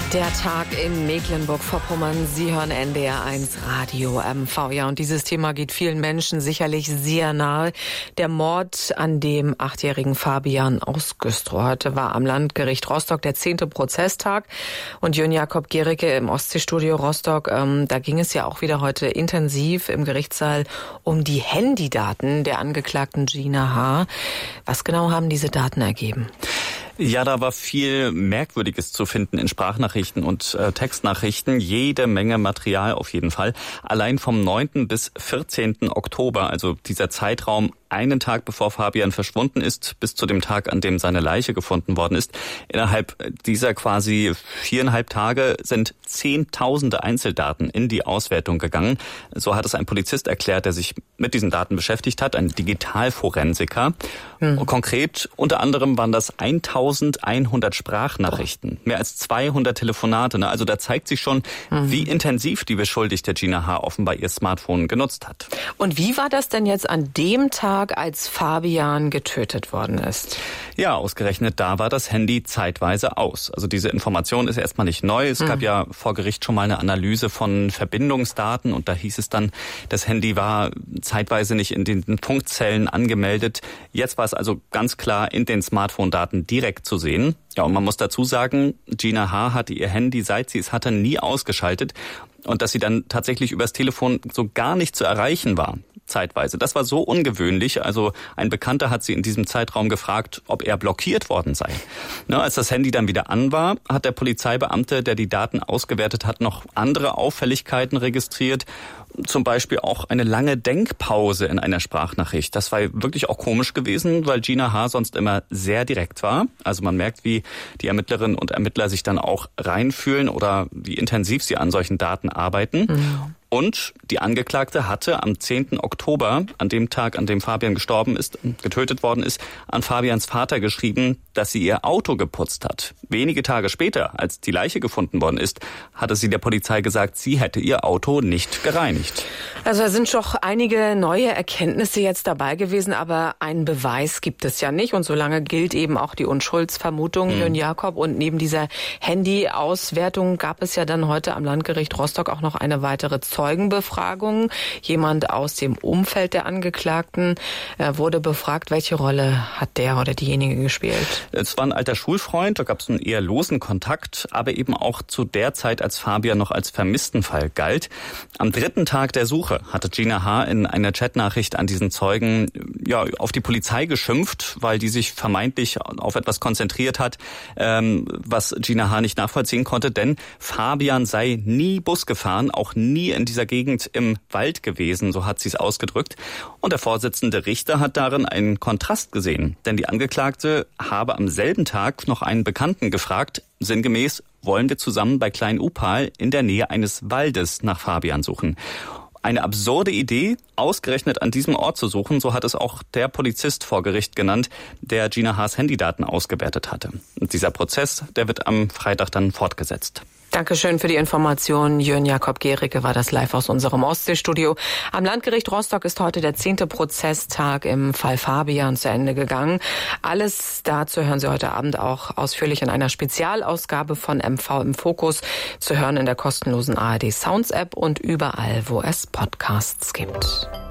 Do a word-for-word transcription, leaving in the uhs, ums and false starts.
Der Tag in Mecklenburg-Vorpommern. Sie hören N D R eins Radio M V. Ja, und dieses Thema geht vielen Menschen sicherlich sehr nahe. Der Mord an dem achtjährigen Fabian aus Güstrow. Heute war am Landgericht Rostock der zehnte Prozesstag. Und Jörn Jakob Gericke im Ostseestudio Rostock, ähm, da ging es ja auch wieder heute intensiv im Gerichtssaal um die Handydaten der Angeklagten Gina H. Was genau haben diese Daten ergeben? Ja, da war viel Merkwürdiges zu finden in Sprachnachrichten und äh, Textnachrichten. Jede Menge Material auf jeden Fall. Allein vom neunten bis vierzehnten Oktober, also dieser Zeitraum, einen Tag bevor Fabian verschwunden ist, bis zu dem Tag, an dem seine Leiche gefunden worden ist. Innerhalb dieser quasi viereinhalb Tage sind zehntausende Einzeldaten in die Auswertung gegangen. So hat es ein Polizist erklärt, der sich mit diesen Daten beschäftigt hat, ein Digitalforensiker. Hm. Und konkret unter anderem waren das eintausendeinhundert Sprachnachrichten, mehr als zweihundert Telefonate. Also da zeigt sich schon, hm. wie intensiv die Beschuldigte Gina H. offenbar ihr Smartphone genutzt hat. Und wie war das denn jetzt an dem Tag, als Fabian getötet worden ist? Ja, ausgerechnet da war das Handy zeitweise aus. Also diese Information ist erstmal nicht neu. Es mhm. gab ja vor Gericht schon mal eine Analyse von Verbindungsdaten und da hieß es dann, das Handy war zeitweise nicht in den Funkzellen angemeldet. Jetzt war es also ganz klar in den Smartphone-Daten direkt zu sehen. Ja, und man muss dazu sagen, Gina H. hatte ihr Handy, seit sie es hatte, nie ausgeschaltet. Und dass sie dann tatsächlich übers Telefon so gar nicht zu erreichen war, zeitweise. Das war so ungewöhnlich. Also ein Bekannter hat sie in diesem Zeitraum gefragt, ob er blockiert worden sei. Na, als das Handy dann wieder an war, hat der Polizeibeamte, der die Daten ausgewertet hat, noch andere Auffälligkeiten registriert. Zum Beispiel auch eine lange Denkpause in einer Sprachnachricht. Das war wirklich auch komisch gewesen, weil Gina H. sonst immer sehr direkt war. Also man merkt, wie die Ermittlerinnen und Ermittler sich dann auch reinfühlen oder wie intensiv sie an solchen Daten arbeiten. Mhm. Und die Angeklagte hatte am zehnten Oktober, an dem Tag, an dem Fabian gestorben ist, getötet worden ist, an Fabians Vater geschrieben, dass sie ihr Auto geputzt hat. Wenige Tage später, als die Leiche gefunden worden ist, hatte sie der Polizei gesagt, sie hätte ihr Auto nicht gereinigt. Also da sind doch einige neue Erkenntnisse jetzt dabei gewesen, aber einen Beweis gibt es ja nicht. Und solange gilt eben auch die Unschuldsvermutung, hm. Jörn Jakob. Und neben dieser Handy-Auswertung gab es ja dann heute am Landgericht Rostock auch noch eine weitere Zeugenbefragung. Jemand aus dem Umfeld der Angeklagten äh, wurde befragt. Welche Rolle hat der oder diejenige gespielt? Es war ein alter Schulfreund, da gab es einen eher losen Kontakt, aber eben auch zu der Zeit, als Fabian noch als Vermisstenfall galt. Am dritten Tag der Suche hatte Gina H. in einer Chatnachricht an diesen Zeugen ja auf die Polizei geschimpft, weil die sich vermeintlich auf etwas konzentriert hat, ähm, was Gina H. nicht nachvollziehen konnte, denn Fabian sei nie Bus gefahren, auch nie in dieser Gegend im Wald gewesen, so hat sie es ausgedrückt. Und der Vorsitzende Richter hat darin einen Kontrast gesehen, denn die Angeklagte habe am selben Tag noch einen Bekannten gefragt, sinngemäß, wollen wir zusammen bei Klein-Upal in der Nähe eines Waldes nach Fabian suchen. Eine absurde Idee, ausgerechnet an diesem Ort zu suchen, so hat es auch der Polizist vor Gericht genannt, der Gina H.'s Handydaten ausgewertet hatte. Und dieser Prozess, der wird am Freitag dann fortgesetzt. Dankeschön für die Information. Jörn Jakob Gericke war das live aus unserem Ostseestudio. Am Landgericht Rostock ist heute der zehnte Prozesstag im Fall Fabian zu Ende gegangen. Alles dazu hören Sie heute Abend auch ausführlich in einer Spezialausgabe von M V im Fokus, zu hören in der kostenlosen A R D Sounds App und überall, wo es Podcasts gibt.